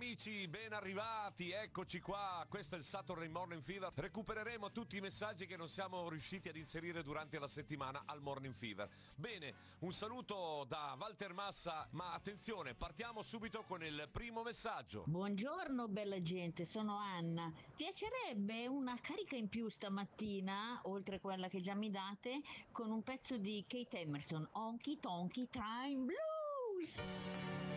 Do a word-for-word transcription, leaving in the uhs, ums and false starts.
amici, ben arrivati, eccoci qua, questo è il Saturday Morning Fever. Recupereremo tutti i messaggi che non siamo riusciti ad inserire durante la settimana al Morning Fever. Bene, un saluto da Walter Massa, ma attenzione, partiamo subito con il primo messaggio. Buongiorno bella gente, sono Anna. Piacerebbe una carica in più stamattina, oltre a quella che già mi date, con un pezzo di Kate Emerson, Honky Tonky Time Blues.